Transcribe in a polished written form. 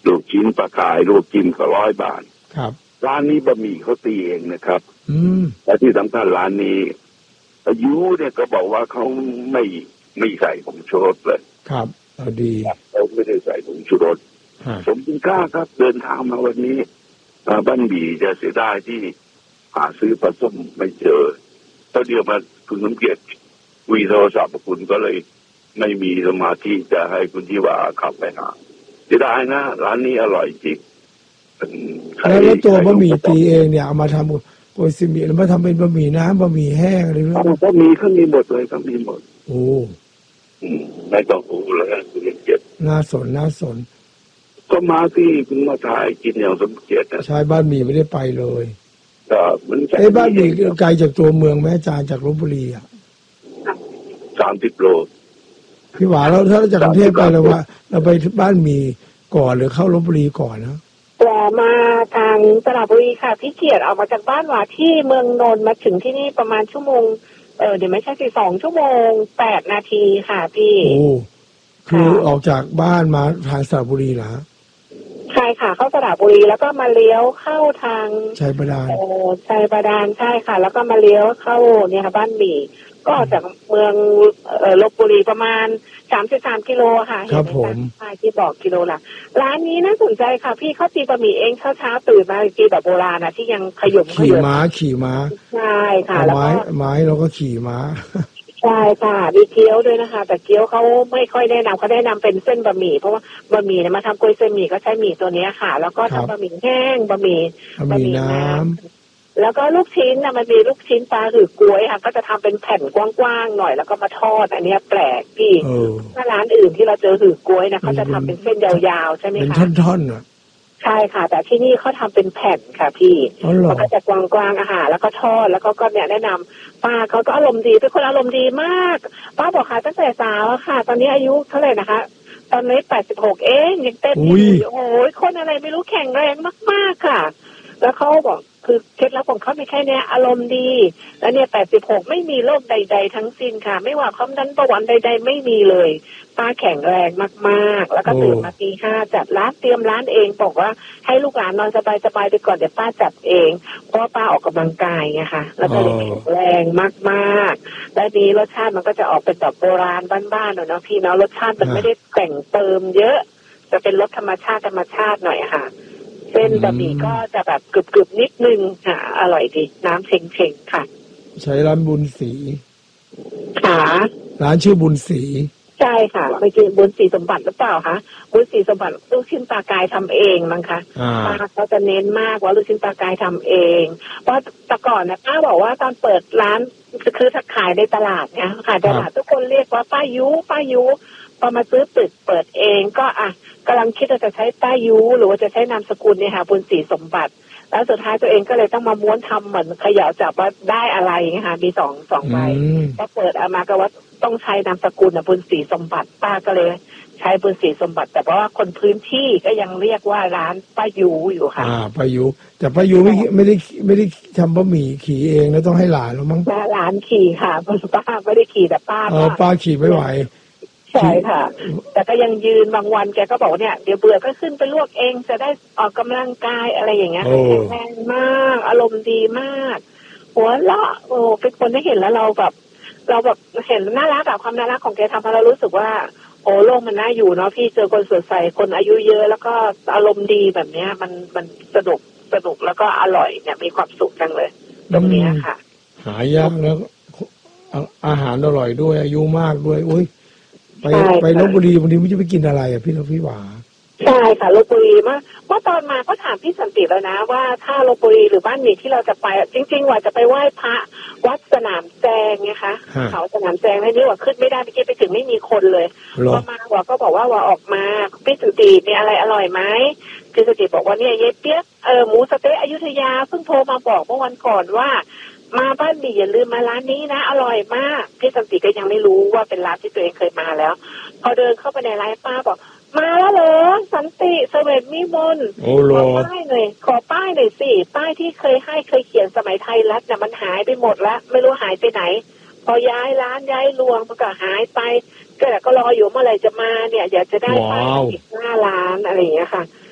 ลูกชิ้นปลากายลูกจิ้มก็100 บาทครับร้านนี้บะหมี่เขาตีเองนะครับและที่สำคัญร้านนี้อายุเนี่ยก็บอกว่าเขาไม่ใส่ผงชูรสเลยครับดีเขาไม่ได้ใส่ผงชูรสผมจึงกล้าครับเดินทางมาวันนี้บ้านบีจะเสียดายที่หาซื้อปลาส้มไม่เจอตอนเดียวมาคุณสมเกียรติคุยโทรศัพท์กับคุณก็เลยไม่มีสมาธิจะให้คุณที่ว่าขับไปหาเสียดายนะร้านนี้อร่อยจริงแล้วตัวบะหมี่ตีเองเนี่ยเอามาทำโกยซิมิแล้วมาทำเป็นบะหมี่น้ำบะหมี่แห้งอะไรด้วยบะหมี่เขามีหมดเลยเขามีหมดโอ้ไม่ต้องพูดเลยคุณสมเกียรติน่าสนก็มาที่คุณมาถ่ายกินอย่างสมเกียรติใช่บ้านหมี่ไม่ได้ไปเลยก็มันบ้านหมี่ไกลจากตัวเมืองแม่จานจากลพบุรี 30 โลพี่หวาเราถ้าจากกรุงเทพไปเราไปบ้านหมี่ก่อนหรือเข้าลพบุรีก่อนนะแต่มาทางสระบุรีค่ะพี่เกียรติออกมาจากบ้านหวาที่เมืองนนท์มาถึงที่นี่ประมาณชั่วโมงเดี๋ยวไม่ใช่2 ชั่วโมง8 นาทีค่ะพี่โอ้คือออกจากบ้านมาทางสระบุรีเหรอใช่ค่ะเข้าสระบุรีแล้วก็มาเลี้ยวเข้าทางชัยบาดาลชัยบาดาลใช่ค่ะแล้วก็มาเลี้ยวเข้าเนี่ยค่ะบ้านหมี่ก็ออกจากเมืองลพบุรีประมาณ33 กิโลค่ะครับผมที่บอกกิโลละร้านนี้น่าสนใจค่ะพี่เขาตีบะหมี่เองเช้าตื่นมาตีแบบโบราณนะที่ยังขยมขี่ม้าใช่ค่ะแล้วไม้เราก็ขี่ม้าใช่ค่ะมีเกี๊ยวด้วยนะคะแต่เกี๊ยวเขาไม่ค่อยแนะนำเขาแนะนำเป็นเส้นบะหมี่เพราะว่าบะหมี่เนี่ยมาทำก๋วยเส้นหมี่ก็ใช้หมี่ตัวนี้ค่ะแล้วก็ทำบะหมี่แห้งบะหมี่น้ำแล้วก็ลูกชิ้นนะมันมีลูกชิ้นปลาหรือกล้วยค่ะก็จะทำเป็นแผ่นกว้างๆหน่อยแล้วก็มาทอดอันนี้แปลกพี่ถ้าร้านอื่นที่เราเจอหือกล้วยนะเขาจะทำเป็นเส้นยาวๆใช่ไหมคะเป็นท่อนๆอ่ะใช่ค่ะแต่ที่นี่เขาทำเป็นแผ่นค่ะพี่มันก็จะกว้างๆอาหารแล้วก็ทอดแล้วก็เนี่ยแนะนำป้าเขาก็อารมณ์ดีเป็นคนอารมณ์ดีมากป้าบอกค่ะตั้งแต่สาวค่ะตอนนี้อายุเท่าไหร่นะคะตอนนี้86เองยังเต้นอยู่โอ้ยคนอะไรไม่รู้แข็งแรงมากๆค่ะแล้วเขาบอกคือเคล็ดลับของเขาไม่แค่นี้อารมณ์ดีแล้วเนี่ย86ไม่มีโรคใดๆทั้งสิ้นค่ะไม่ว่าความดันเบาหวานใดๆไม่มีเลยป้าแข็งแรงมากๆแล้วก็ตื่นมาตี 5จัดร้านเตรียมร้านเองบอกว่าให้ลูกหลานนอนสบายๆไปก่อนเดี๋ยวป้าจัดเองเพราะป้าออกกำลังกายไงค่ะแล้วก็เลยแข็งแรงมากๆและนี้รสชาติมันก็จะออกเป็นแบบโบราณบ้านๆหน่อยเนาะพี่เนาะรสชาติมันไม่ได้แต่งเติมเยอะจะเป็นรสธรรมชาติหน่อยค่ะเส้นบะหมี่ก็จะแบบกรึบๆนิดนึงค่ะอร่อยดีน้ำเช็งๆค่ะใช้ร้านบุญศรีค่ะร้านชื่อบุญศรีใช่ค่ะไม่ใช่บุญศรีสมบัติหรือเปล่าคะบุญศรีสมบัติลูกชิ้นปลากายทำเองมั้งคะป้าเขาจะเน้นมากว่าลูกชิ้นปลากายทำเองเพราะแต่ก่อนนะป้าบอกว่าตอนเปิดร้านคือถ้าขายในตลาดเนี่ยขายตลาดทุกคนเรียกว่าป้ายุพอมาซื้อตึกเปิดเองก็กำลังคิดว่าจะใช้ป้ายุหรือว่าจะใช้นามสกุลเนี่ยค่ะบุญศรีสมบัติแล้วสุดท้ายตัวเองก็เลยต้องมาม้วนทำเหมือนเขย่าจับว่าได้อะไรนะคะมีสองใบก็เปิดออกมาก็ว่าต้องใช้นามสกุลบุญศรีสมบัติป้าก็เลยใช้บุญศรีสมบัติแต่เพราะว่าคนพื้นที่ก็ยังเรียกว่าร้านป้ายุอยู่ค่ะป้ายุแต่ป้ายุไม่ได้ทำบะหมี่ขี่เองแล้วต้องให้หลานแล้วมั้งหลานขี่ค่ะป้าไม่ได้ขี่แต่ป้าขี่ไม่ไหวใช่ค่ะแต่ก็ยังยืนบางวันแกก็บอกเนี่ยเดี๋ยวเบื่อก็ขึ้นไปลวกเองจะได้ออกกำลังกายอะไรอย่างเงี้ยแข็งแรงมากอารมณ์ดีมากหัวเราะโอ้เป็นคนที่เห็นแล้วเราแบบเห็นน่ารักอะความน่ารักของแกทำให้เรารู้สึกว่าโอ้โลกมันน่าอยู่เนาะพี่เจอคนสดใสคนอายุเยอะแล้วก็อารมณ์ดีแบบเนี้ยมันสนุกแล้วก็อร่อยเนี่ยมีความสุขจังเลยตรงนี้ค่ะหายากแล้วอาหารอร่อยด้วยอายุมากด้วยอุ้ยไปลพบุรีบางทีไม่จะไปกินอะไรอ่ะพี่หวาใช่ค่ะลพบุรีเมื่อตอนมาก็ถามพี่สันติแล้วนะว่าถ้าลพบุรีหรือบ้านหมี่ที่เราจะไปจริงๆว่าจะไปไหว้พระวัดสนามแจงไงคะเขาสนามแจงไม่นี่ว่าขึ้นไม่ได้เมื่อกี้ไปถึงไม่มีคนเลยพอมาว่าก็บอกว่าออกมาพี่สันติมีอะไรอร่อยไหมพี่สันติบอกว่าเนี่ยเย็ดเปี๊ยกหมูสะเต๊ะอยุธยาเพิ่งโทรมาบอกเมื่อวันก่อนว่ามาบ้านหมี่อย่าลืมมาร้านนี้นะอร่อยมากพี่สันติก็ยังไม่รู้ว่าเป็นร้านที่ตัวเองเคยมาแล้วพอเดินเข้าไปในร้านป้าบอกมาแล้วเหรอสันติเสวตมิมลขอป้ายหน่อยสิป้ายที่เคยเขียนสมัยไทยรัฐเนี่ยมันหายไปหมดแล้วไม่รู้หายไปไหนพอย้ายร้านย้ายรวงมันก็หายไปก็รออยู่เมื่อไหร่จะมาเนี่ยอยากจะได้ป้ายติดหน้าร้านอะไรอย่างเงี้ยค่ะ